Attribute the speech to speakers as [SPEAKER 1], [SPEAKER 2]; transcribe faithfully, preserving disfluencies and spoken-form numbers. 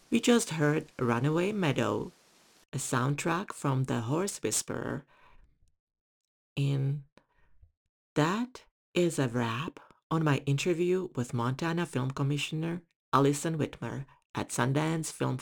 [SPEAKER 1] We just heard Runaway Meadow, a soundtrack from The Horse Whisperer, and that is a wrap on my interview with Montana Film Commissioner Alison Whitmer at Sundance Film